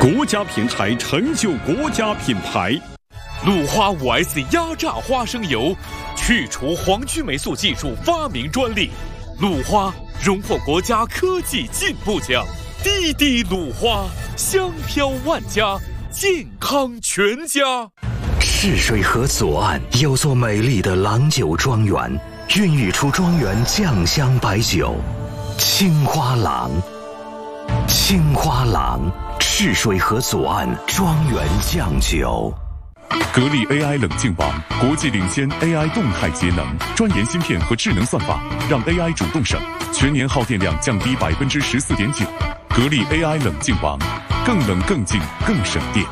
国家品牌成就国家品牌。 鲁花5S 压榨花生油，去除黄曲霉素技术发明专利。鲁花荣获国家科技进步奖。滴滴鲁花，香飘万家，健康全家。 赤水河左岸有座美丽的郎酒庄园，孕育出庄园酱香白酒青花郎。青花郎，赤水河左岸庄园酱酒。 格力 AI 冷静王，国际领先 AI 动态节能，专研芯片和智能算法，让 AI 主动省，全年耗电量降低14.9%。格力 AI 冷静王，更冷更静更省电。